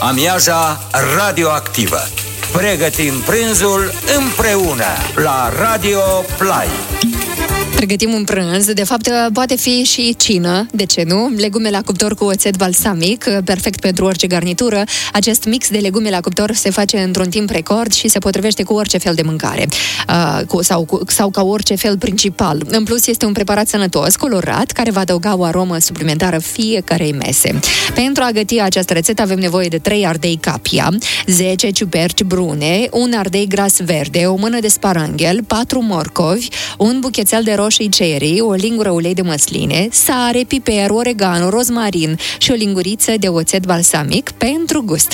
Amiaza radioactivă. Pregătim prânzul împreună la Radio Play. Pregătim un prânz, de fapt poate fi și cină, de ce nu? Legume la cuptor cu oțet balsamic, perfect pentru orice garnitură. Acest mix de legume la cuptor se face într-un timp record și se potrivește cu orice fel de mâncare sau ca orice fel principal. În plus, este un preparat sănătos, colorat, care va adăuga o aromă suplimentară fiecarei mese. Pentru a găti această rețetă avem nevoie de 3 ardei capia, 10 ciuperci brune, un ardei gras verde, o mână de sparanghel, 4 morcovi, un buchețel de roșii cherry, o lingură ulei de măsline, sare, piper, oregano, rozmarin și o linguriță de oțet balsamic pentru gust.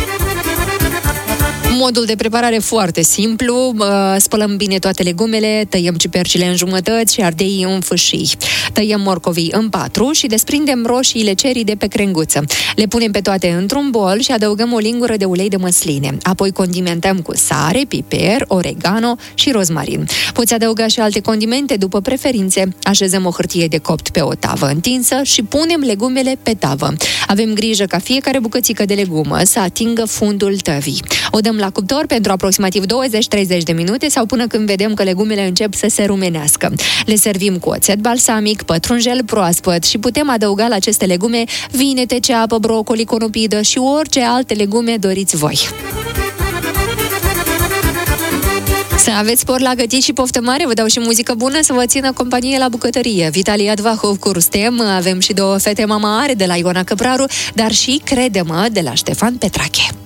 Modul de preparare foarte simplu, spălăm bine toate legumele, tăiem ciupercile în jumătăți și ardeii în fâșii. Tăiem morcovii în 4 și desprindem roșiile cherry de pe crenguță. Le punem pe toate într-un bol și adăugăm o lingură de ulei de măsline. Apoi condimentăm cu sare, piper, oregano și rozmarin. Poți adăuga și alte condimente după preferințe. Așezăm o hârtie de copt pe o tavă întinsă și punem legumele pe tavă. Avem grijă ca fiecare bucățică de legumă să atingă fundul tăvii. O dăm la cuptor pentru aproximativ 20-30 de minute sau până când vedem că legumele încep să se rumenească. Le servim cu oțet balsamic, pătrunjel proaspăt și putem adăuga la aceste legume vinete, ceapă, brocoli, conopidă și orice alte legume doriți voi. Să aveți spor la gătit și poftă mare, vă dau și muzică bună să vă țină companie la bucătărie. Vitalie Advahov cu Rustem, avem și 2 fete mama are de la Ioana Căpraru, dar și Crede-mă de la Ștefan Petrache.